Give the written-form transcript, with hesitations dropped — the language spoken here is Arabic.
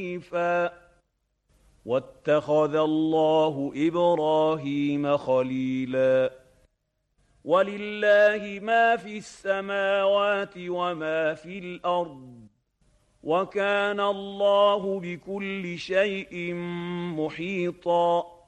حنيفا واتخذ الله إبراهيم خليلا ولله ما في السماوات وما في الأرض وكان الله بكل شيء محيطا